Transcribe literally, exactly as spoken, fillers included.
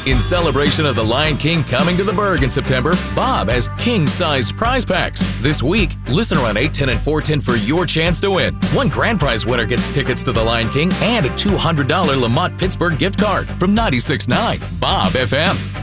In celebration of The Lion King coming to the Berg in September, Bob has king-sized prize packs. This week, listen around eight, ten, and four ten for your chance to win. One grand prize winner gets tickets to The Lion King and a two hundred dollars Lamont Pittsburgh gift card from ninety-six point nine Bob F M.